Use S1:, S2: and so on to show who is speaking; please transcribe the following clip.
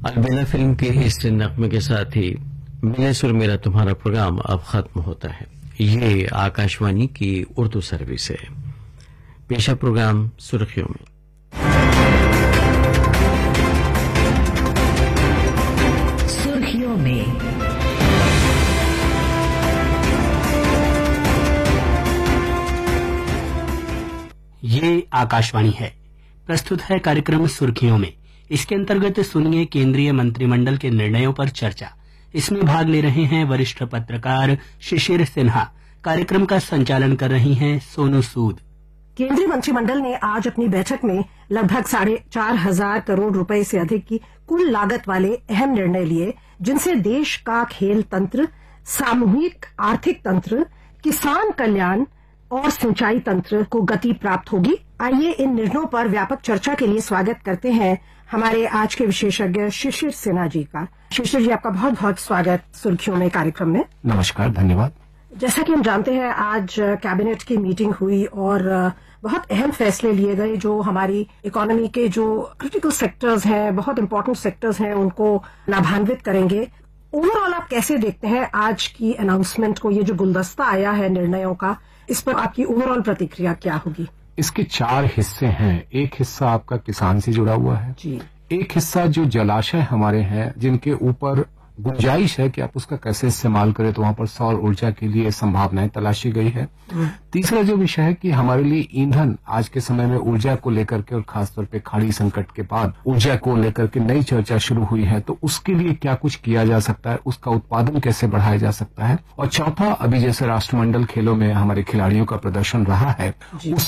S1: अलबेला film के इस नगमे के साथ ही मिले सुर मेरा तुम्हारा प्रोग्राम अब खत्म होता है। ये आकाशवाणी की उर्दू सर्विस है। पेशा प्रोग्राम सुर्खियों में।
S2: सुर्खियों में
S3: ये आकाशवाणी है। प्रस्तुत है कार्यक्रम सुर्खियों में। इसके अंतर्गत सुनिए केंद्रीय मंत्रिमंडल के निर्णयों पर चर्चा। इसमें भाग ले रहे हैं वरिष्ठ पत्रकार शिशिर सिन्हा। कार्यक्रम का संचालन कर रही हैं सोनू सूद।
S4: केंद्रीय मंत्रिमंडल ने आज अपनी बैठक में लगभग 4,500 करोड़ रुपए से अधिक की कुल लागत वाले अहम निर्णय लिए, जिनसे देश का खेल तंत्र, सामूहिक आर्थिक तंत्र, किसान कल्याण और सिंचाई तंत्र को गति प्राप्त होगी। आइए इन निर्णयों पर व्यापक चर्चा के लिए स्वागत करते हैं हमारे आज के विशेषज्ञ शिशिर सिन्हा जी का। शिशिर जी, आपका बहुत बहुत स्वागत सुर्खियों में कार्यक्रम में।
S5: नमस्कार, धन्यवाद।
S4: जैसा कि हम जानते हैं, आज कैबिनेट की मीटिंग हुई और बहुत अहम फैसले लिए गए जो हमारी इकोनॉमी के जो क्रिटिकल सेक्टर्स हैं, बहुत इंपॉर्टेंट सेक्टर्स हैं, उनको लाभान्वित करेंगे। ओवरऑल आप कैसे देखते हैं आज की अनाउंसमेंट को? ये जो गुलदस्ता आया है निर्णयों का, इस पर आपकी ओवरऑल प्रतिक्रिया क्या होगी?
S5: इसके 4 हिस्से हैं। एक हिस्सा आपका किसान से जुड़ा हुआ है
S4: जी। एक
S5: हिस्सा जो जलाशय हमारे हैं, जिनके ऊपर गुंजाइश है कि आप उसका कैसे इस्तेमाल करें, तो वहां पर सौर ऊर्जा के लिए संभावनाएं तलाशी गई है। तीसरा जो विषय है कि हमारे लिए ईंधन, आज के समय में ऊर्जा को लेकर के और खासतौर पे खाड़ी संकट के बाद ऊर्जा को लेकर के नई चर्चा शुरू हुई है, तो उसके लिए क्या कुछ किया जा सकता है, उसका उत्पादन कैसे बढ़ाया जा सकता है। और चौथा, अभी जैसे राष्ट्रमंडल खेलों में हमारे खिलाड़ियों का प्रदर्शन रहा है,